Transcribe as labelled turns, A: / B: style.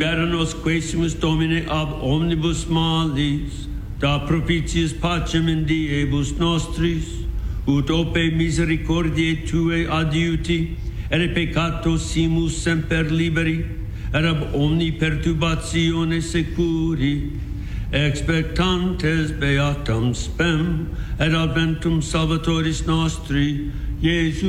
A: Vera nos quaesimus Domine ab omnibus malis, da propitius pacem in diebus nostris, ut ope misericordiae Tuae adiuti, et peccato simus semper liberi, et ab omni perturbatione securi, expectantes beatam spem, et adventum Salvatoris nostri, Iesu